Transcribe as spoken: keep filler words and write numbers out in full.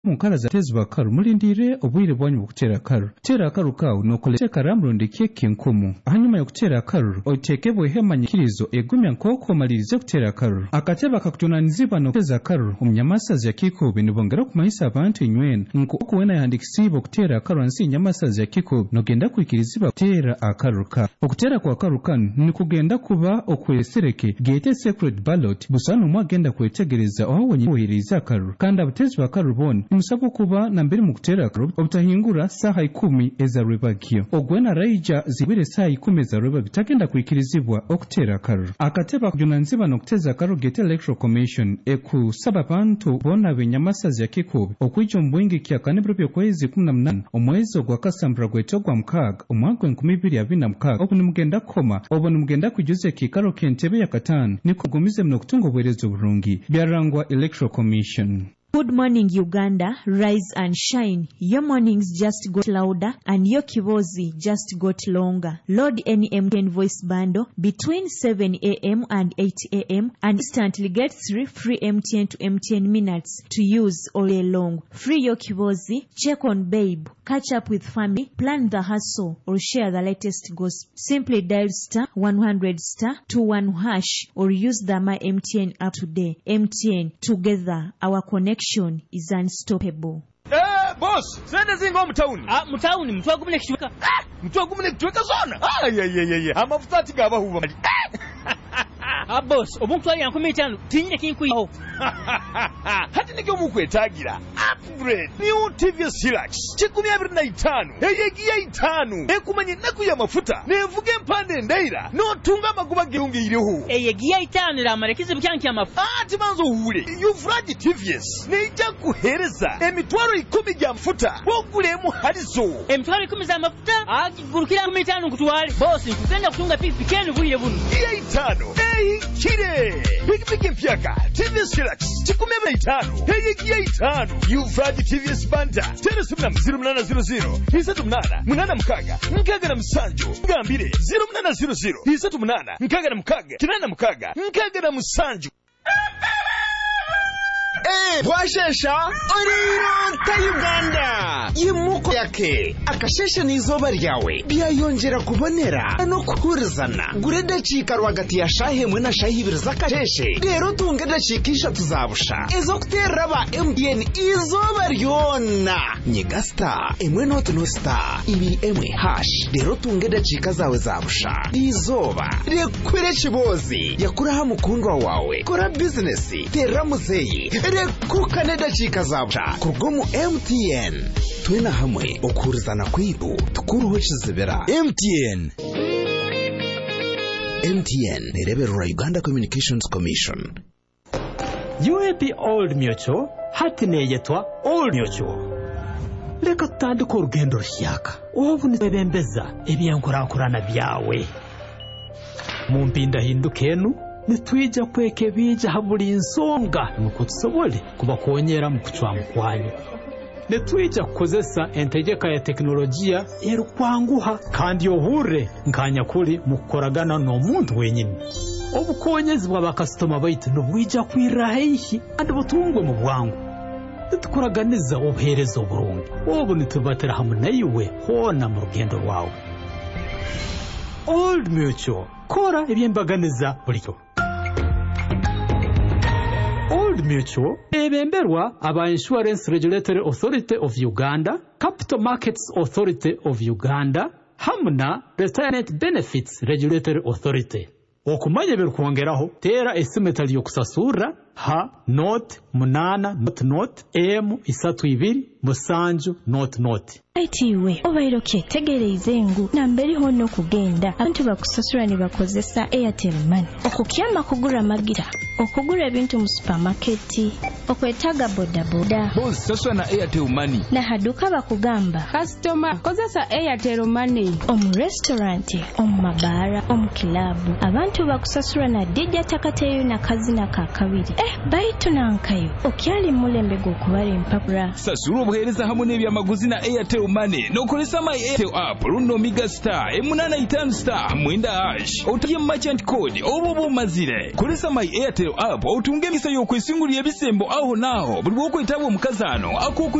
mukaraza tezwa karu mulindire obwire bwanyu bukutera karu tera karu kawo nokoleka karamrundi keke nkumu hanyuma yo kutera karu otekebwe hemanyikirizo egumya nkoko malirize kutera karu akateba kakutunanizibwa nokuteza karu omnyamasazi ya kikobe nibongera kumayisa abantu inywena nkoko wena yandikisibo kutera karu ansi nyamasazi ya kikobe nogenda kuikirizibwa kutera akaru ka okutera kwa karu kanu nikugenda kuba okwesereke gete secret ballot busano mwagenda kwetegereza aho wenyiwiriza karu kandi abutezwa karu bon nimusabu kuba na mbere mu kutera karu obutahingura saha ikumi eza rwebagyo ogwena raija zibire saha ikumi eza rweba bitagenda kuikirizibwa okutera karu akateba kujunanziba nokuteza karu gete electoral commission ekusaba bantu bona benyamasazi ya kikobe okwijo mbwingi kya kanibro byo kwezi kumi na munane omwezi ogwa kasambra gwetogwa mkaga omwaka enkumi ibiri abiri na mkaga obu nimugenda koma obu nimugenda kujuze kikaro kentebe ya katanu niko gumize mno kutunga obwerezo burungi byarangwa electoral commission. Good morning, Uganda. Rise and shine. Your mornings just got louder and your kibozi just got longer. Load any M T N voice bundle between seven a.m. and eight a.m. and instantly get three free M T N to M T N minutes to use all day long. Free your kibozi, check on babe, catch up with family, plan the hustle, or share the latest gossip. Simply dial star one hundred star two one hash or use the My M T N app today. M T N, together, our connection is unstoppable. Eh, boss, sende zingo mtauni. Ah, mtauni, mtu agumune kishweka. Ah, mtu agumune kishweka zona. Ah, ye ye ye ye. Ama futati gaba huwa. Ah, boss, omuntu ali yankumi tano. Tinye kinkuyo. Hati nige omukwetagira. Upgrade. New T V S Hilux. Chikumi abiri na itano. Eyegiya itano. Ekumanye naku ya mafuta. Nevuge mpande ndaira. No tunga maguba geunge iriho. Eyegiya itano la marekize byanki ya mafuta. Ah, timanzo uhure. Yufraji T V S. Neija kuhereza. Emitwaro ikumi ya mafuta. Wogulemu harizo. Emitwaro ikumi za mafuta. Ah, gurukira kumi tano kutuwale. Boss, nkutenda kutunga pikipiki vuye bunu. Iya itano. Eyi kire. Pikipiki mpyaka. T V S Hilux. Chikumi abiri na itano. Eyegiya itano. Yufraji T V S Banda. Tena sumna zero munana zero zero. Isatu munana. Munana mkaga. Mkaga na msanjo. Ngambire. Zero munana zero zero. Isatu munana. Mkaga na mkaga. Kinana mkaga. Mkaga na msanjo. Eh, bwashesha Oriro Uganda yimuko yake akashesha n'izoba ryawe byayongera kubonera no kuhurizana gure dacika rwagati ya shahe mwe na shahe ibiri zakasheshe rero tunge dacikisha tuzabusha ezo kutera ba M T N izoba ryona nyigasta emwe not no star ibi emwe hash rero tunge dacika zawe zabusha izoba rekwere kibozi yakuraha mukundwa wawe kora business tera muzeyi kuka nedacika zabusha kurgomu M T N twena hamwe okurizana kwibu tukuruho kizibera M T N M T N nereberera Uganda Communications Commission. U A P Old Mutual hatine yetwa Old Mutual leka tutandika urugendo rushyaka ubu nibembeza ebyankurankurana byawe mu mpinda hindukenu nitwija kweke bija haburi insonga nuko tusobole kubakonyera mu kucwa mukwanyu nitwija kukozesa entegeka ya teknolojia erukwanguha kandi yohure nkanya kuri mukoragana no muntu wenyine obukonyezi bwa customer baitu nubwija kwirahihi kandi butungwe mu bwangu nitukuraganiza obuherezo burungi obu nitubatera hamwe nayiwe hona mu rugendo rwawe. Old Mutual kora ebyembaganiza buryo. Old Mutual ebemberwa aba Insurance Regulatory Authority of Uganda, Capital Markets Authority of Uganda, hamna Retirement Benefits Regulatory Authority. Okumanya birukwongeraho tera esimetali yokusasura ha not munana not not m isatu ibiri musanju not not. Aitiwe obairoke tegereze ngu namberi hono kugenda abantu bakusasura ne bakozesa Airtel Money okukyama kugura magira okugura ebintu mu supermarket okwetaga boda boda boss sasura na Airtel Money na haduka bakugamba customer kozesa Airtel Money omu restaurant omu mabara omu kilabu abantu bakusasura na dija takateyo na kazina ka kabiri eh baitu nankayo okyali mulembe go kubale empapura sasura obuhereza hamwe n'ebyamaguzi na Airtel Money no kolesa my Airtel app runo Mega Star emunana itanu star mwenda hash otaye merchant code obobo mazire kolesa my Airtel app otunge misa yo kwesingulya ebisembo aho naho buli bwo kwetabo mukazano ako